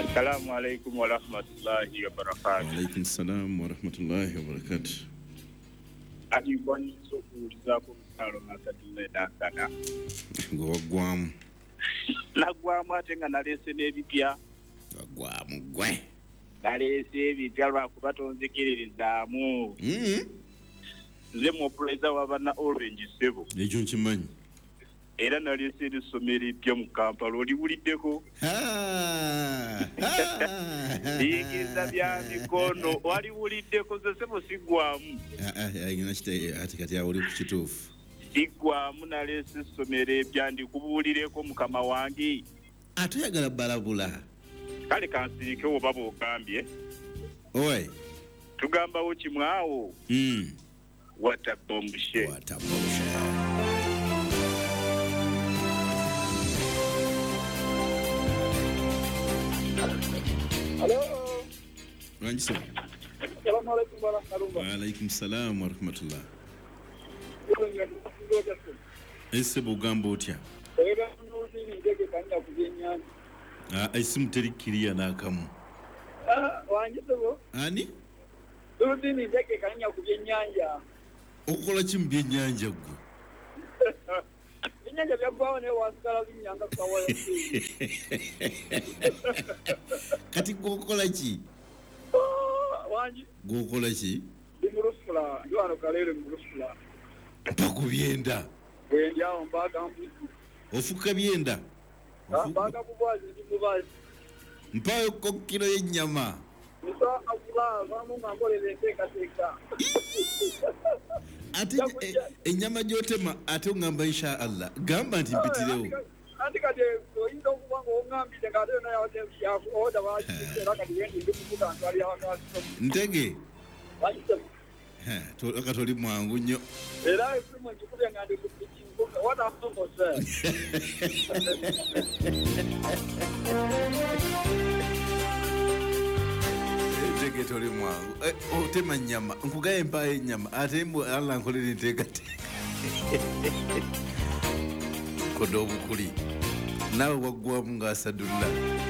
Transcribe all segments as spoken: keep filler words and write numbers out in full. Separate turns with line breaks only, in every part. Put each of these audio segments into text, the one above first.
Assalamu alaikum wa rahmatullahi wa barakatuh.
Wa alaikum salam wa rahmatullahi wa barakatuh.
Ati kwani sokuuliza ku mutalo nakatule nakana.
Go gwamu.
Na gwamu ate nga nalese n'ebipya.
Gwamu gwe.
Nalese ebipya lwakubatonzikirizaamu.
Mhm.
Nze mu preza wabana Orange Sebo.
Ekyo nkimanyi.
Era nalese n'essomero eppya mu Kampala oliwuliddeko. Biyigiza bya mikono waliwuliddeko ze Sebo sigwamu.
Ayina kite ati kati awuli ku kituufu.
Sigwamu nalese essomero eppya ndikubuulireko mukama wange.
Atoyagala balabula.
Kale kansirike oba bw'ogambye.
Owe.
Tugambawo kimwawo.
Mm.
What a bombshell.
What a bombshell.
Hello.
Ranjisa.
Assalamu alaikum wa rahmatullah.
Wa alaikum salam wa rahmatullah. Ese bugamba otya?
Era n'ozini ndege kanya kubyenya.
Ah, isimu terikiriya nakamu.
Ah, wanjitebo.
Ani?
N'ozini ndege kanya kubyenyanja.
Okola kim byenyanja gwe?
Byenyanja byagwawo ne wasikala binyanga sawa.
Kati gokola ki?
Wanji.
Gokola ki?
Dimurusula, yano kalele murusula.
Pakubyenda.
Bwenja ombaga mbizi.
Ofuka byenda.
Ombaga kubwazi ndimubazi.
Mpayo ko kilo y'ennyama.
Nisa akula vamu ngangolele teka teka.
Ate ennyama gyotema ate ngamba insha Allah. Gamba nti mpitirewo.
Andikade oyinza okuba ng'oŋŋambire ng'ate yonna yawa oda wakiseera kati wendi ndikuvuga ntwali yawakasi.
Ntege?
Wakisema.
Ha, toka toli mwangu nnyo.
Era esimu nkikubye nga ndi ku kikingo. What a humble sir.
Ntege toli mwangu. Otema nnyama. Nkugaye mpayo ennyama. Ate mbu Allah nkolere nteekateeka. Kodo obukuli. Nawe waggwamu ng'asadulla.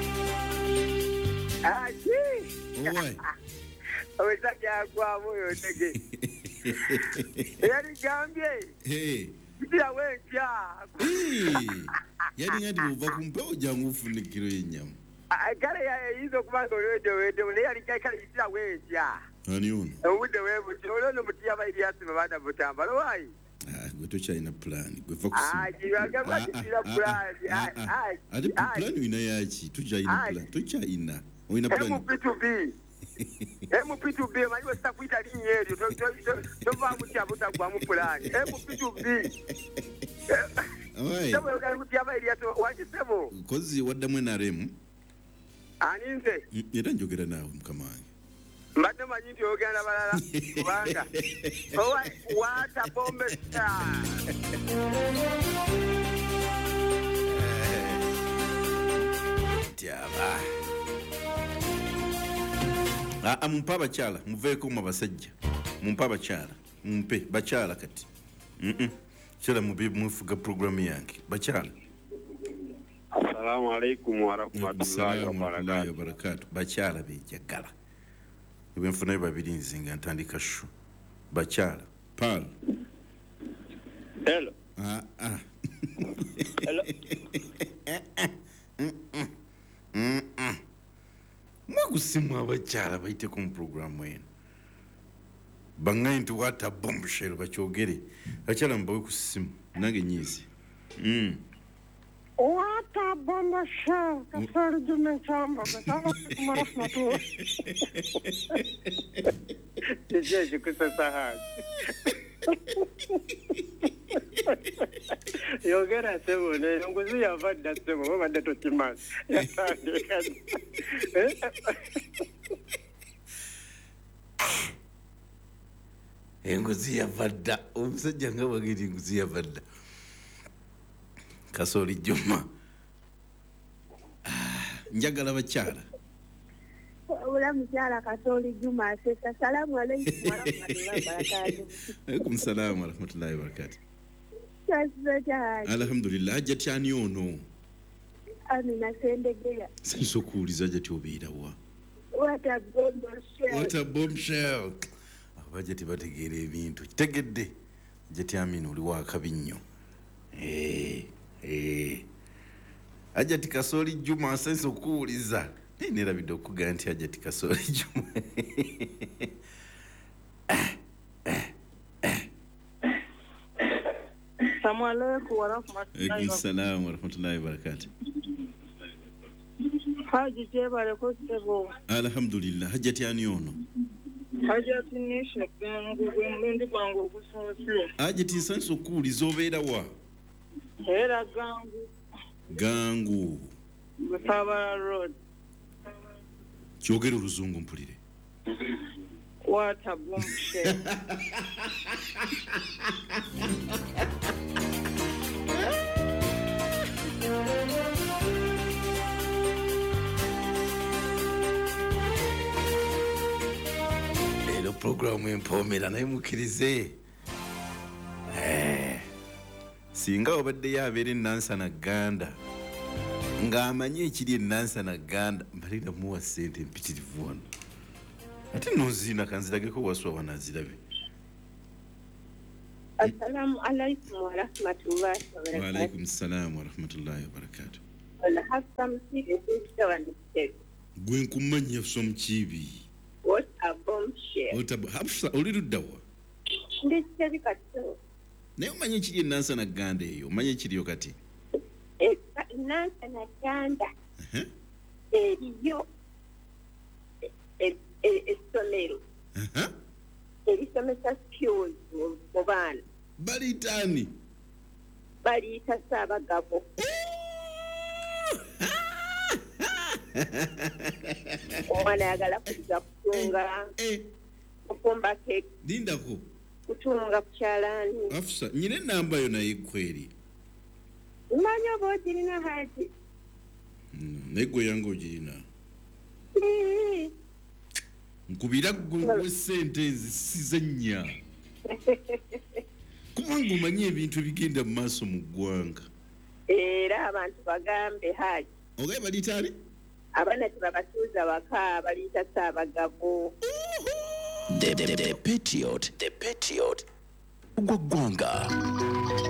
Aji.
Owe.
Omusajja agwamu oyo Ntege. Yali gambye.
Hey.
Mpira w'empya.
Yali nga nti bw'ova ku mpewo jangu ufune kiro y'ennyama.
Kale yayinza okuba ng'olwedde wedde naye yali kale mpira w'empya.
Ani ono?
Obudde weebuti olwo no muti yaba Ilyasi Mabanda Butambala waayi.
Ah, gwe tokyalina pulaani gwe va kusima.
Ah, kibagamba kitira pulaani.
Ate pulaani oyina yaki? Tokyalina pulaani. Tokyalina. Oyina pulaani.
M P two B. M P two B manyi bwe sitakwita linnya eryo tovaamu kyabutagwamu pulaani. M P two B.
Oye.
Sebo yogala muti yaba Ilyasi wakisebo.
Kozi waddamu N R M.
Ani nze?
Era njogera naawe mukama wange.
Mbadde manyi nti ogenda balala kubanga owa wata bombe star.
Tyaba. Ah, mumpa abakyala muveeko mu basajja. Mumpa abakyala. Mumpe bakyala kati. Mhm. Kyala mubi mufuga programu yange. Bakyala.
Assalamu alaikum wa rahmatullahi wa barakatuh.
barakatuh. Bakyala bejagala. Iwe nfuna babiri nzinga ntandika shu. Bakyala. Paul.
Hello.
Ah ah.
Hello.
Mwakusimu abakyala bayite ku programu eno. Bangaye nti wata bombshell bakyogere. Bakyala mbawe ku simu. Nange nyizi. Mm.
What a bombshell! Kasari Juma Chamba, Assalamualaikum warahmatullahi.
Jeje kusasahani. Yogera sebo ne nguzi yavadda sebo babadde tokimanyi. Yatandika.
Enguzi yavadda. Omusajja nga bagiri enguzi yavadda. Kasoli Juma. Njagala bakyala.
Ula mjala Kasoli Juma asesa. Assalamu alaikum warahmatullahi wabarakatuh.
Alaikum salam warahmatullahi wabarakatuh.
Sasa
Alhamdulillah, hajjati ani ono.
Amina Sendegeya.
Senso okuwuliza jati obeera wa?
What a bombshell.
What a bombshell. Abaje tebategeera ebintu. Kitegedde. Jati Amina oli wa kabi nnyo. Eh, eh. Ajati Kasoli Juma senso okuwuliza. Nerabidde okugaa nti Ajati Kasoli Juma.
Assalamu alaikum wa rahmatullahi wa barakatuh.
Assalamu wa rahmatullahi wa barakatuh.
Haji jebale ko sebo.
Alhamdulillah. Hajati ani ono?
Hajati nisha gangu gwembendi kwangu kusose.
Ajati senso okuwuliza obeera wa?
Era gangu.
Gangu.
Gusaba road.
Kyogera oluzungu mpulire.
What a bombshell.
Ero programu empomera naye mukkirize. Eh. Singa obadde yabeera Nansana Ganda. Ng'amanyi ekiri Nansana Ganda mbalira muwa ssente mpitirivu wano. Ate nozina kanzirageko waswa wanazirabe.
Assalamu alaikum wa rahmatullahi wa barakatuh.
Wa alaikum salam wa rahmatullahi wa barakatuh.
Wala hasa msiri kushita wa nisteri.
Gwe nkumanyi Hafsa Mukiibi.
What a bombshell.
What a Hafsa oli ludda wa?
Ndisteri kato.
Naye omanyi ekiri Nansana Ganda eyo, omanyi ekiriyo kati?
Nansana Ganda.
Uh-huh.
Eriyo. Essomero.
Uh-huh.
Erisomesa skills mu baana.
Balitaani.
Baliyita Ssaabagabo. Omwana ayagala kuza kutunga. Kufumba keke.
Lindako.
Kutunga ku kyalaani.
Hafsa, nyine ennamba yo naye kweri.
Mmanyi oba ogirina Haji?
Naye gwe yange ogirina. Nkubira gwe ssente ezisize nnya. Kubanga omanyi ebintu ebigenda mu maaso mu ggwanga.
Era abantu bagambe Haji.
Ogaye balitaani?
Abaana tebabatuuza waka baliyita Ssaabagabo.
The, the, the Patriot, the Patriot. Gwagwanga.